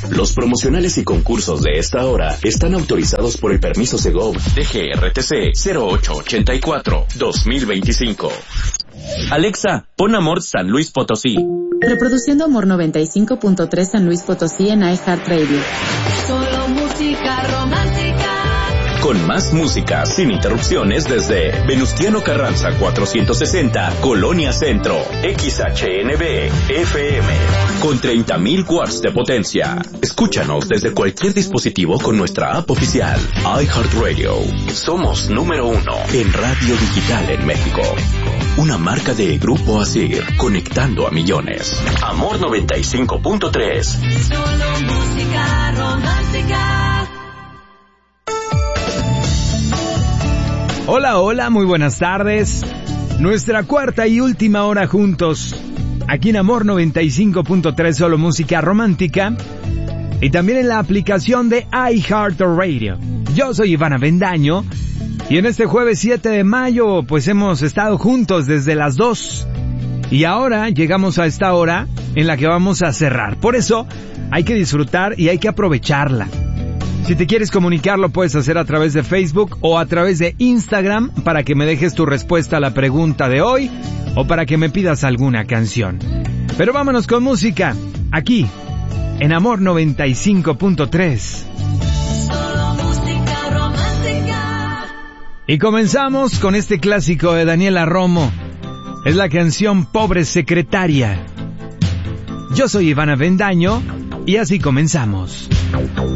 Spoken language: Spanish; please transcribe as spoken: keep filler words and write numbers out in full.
Los promocionales y concursos de esta hora están autorizados por el permiso Segov D G R T C cero ocho ochenta y cuatro dos mil veinticinco. Alexa, pon Amor San Luis Potosí. Reproduciendo Amor noventa y cinco punto tres San Luis Potosí en iHeartRadio. Solo música romántica. Con más música, sin interrupciones desde Venustiano Carranza cuatrocientos sesenta, Colonia Centro, X H N B, F M, con treinta mil watts de potencia. Escúchanos desde cualquier dispositivo con nuestra app oficial, iHeartRadio. Somos número uno en radio digital en México. Una marca de Grupo Asir, conectando a millones. Amor noventa y cinco punto tres. Solo música romántica. Hola, hola, muy buenas tardes. Nuestra cuarta y última hora juntos, aquí en Amor noventa y cinco punto tres, solo música romántica. Y también en la aplicación de iHeartRadio. Yo soy Iván Avendaño. Y en este jueves siete de mayo, pues hemos estado juntos desde las dos. Y ahora llegamos a esta hora en la que vamos a cerrar. Por eso hay que disfrutar y hay que aprovecharla. Si te quieres comunicar, lo puedes hacer a través de Facebook o a través de Instagram para que me dejes tu respuesta a la pregunta de hoy o para que me pidas alguna canción. Pero vámonos con música, aquí, en Amor noventa y cinco punto tres. Solo música romántica. Y comenzamos con este clásico de Daniela Romo. Es la canción Pobre Secretaria. Yo soy Iván Avendaño y así comenzamos.